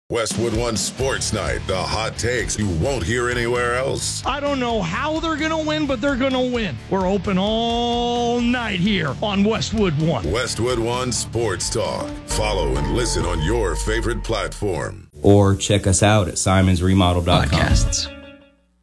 Westwood One Sports Night, the hot takes you won't hear anywhere else. I don't know how they're going to win, but they're going to win. We're open all night here on Westwood One. Westwood One Sports Talk. Follow and listen on your favorite platform. Or check us out at simonsremodel.com. Podcasts.